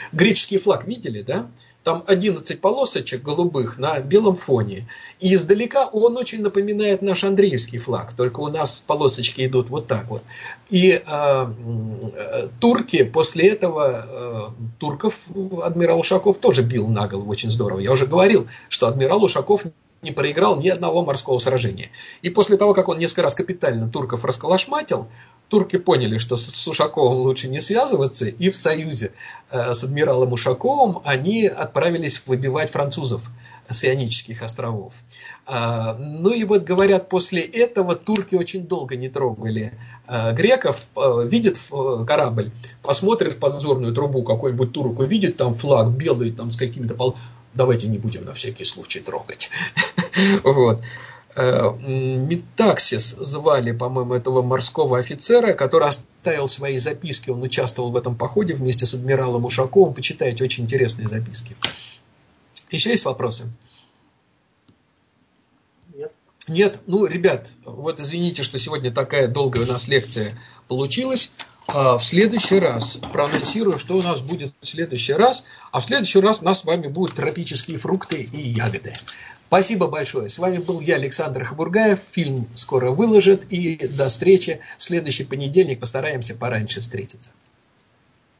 Греческий флаг видели, да? Там 11 полосочек голубых на белом фоне. И издалека он очень напоминает наш Андреевский флаг, только у нас полосочки идут вот так вот. И турки после этого, турков адмирал Ушаков тоже бил на голову очень здорово. Я уже говорил, что адмирал Ушаков не проиграл ни одного морского сражения. И после того, как он несколько раз капитально турков расколошматил, турки поняли, что с Ушаковым лучше не связываться, и в союзе с адмиралом Ушаковым они отправились выбивать французов с Ионических островов. Ну и вот говорят, после этого турки очень долго не трогали греков, видят корабль, посмотрят в подзорную трубу, какой-нибудь турок увидит там флаг белый там с какими-то давайте не будем на всякий случай трогать. Вот. Метаксис звали, по-моему, этого морского офицера, который оставил свои записки. Он участвовал в этом походе вместе с адмиралом Ушаковым. Почитайте, очень интересные записки. Еще есть вопросы? Нет? Ну, ребят, вот извините, что сегодня такая долгая у нас лекция получилась. В следующий раз проанонсирую, что у нас будет в следующий раз. А в следующий раз у нас с вами будут тропические фрукты и ягоды. Спасибо большое. С вами был я, Александр Хабургаев. Фильм скоро выложат. И до встречи в следующий понедельник. Постараемся пораньше встретиться.